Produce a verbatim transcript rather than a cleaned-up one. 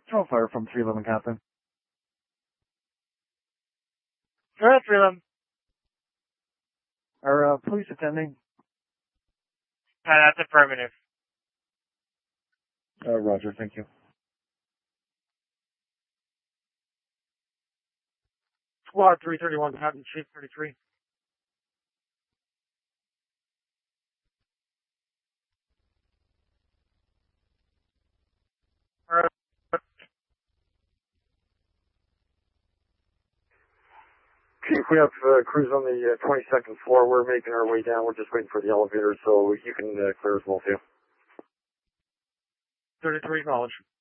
Control fire from three eleven, Captain. Go ahead, three eleven. Are uh, police attending? Uh, that's affirmative. Uh, roger, thank you. Squad three thirty-one, Captain Chief thirty-three. Alright. Chief, we have uh, crews on the uh, twenty-second floor. We're making our way down. We're just waiting for the elevator, so you can uh, clear as well, too. thirty-three, acknowledge.